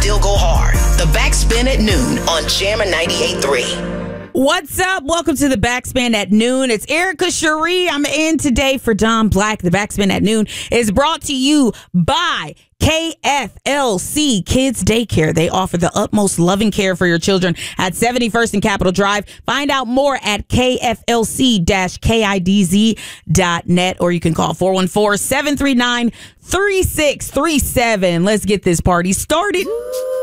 still go hard. The Backspin at noon on Jammer 98.3. What's up? Welcome to the Backspin at Noon. It's Erica Cherie. I'm in today for Don Black. The Backspin at Noon is brought to you by KFLC Kids Daycare. They offer the utmost loving care for your children at 71st and Capitol Drive. Find out more at kflc-kidz.net, or you can call 414-739-3637. Let's get this party started.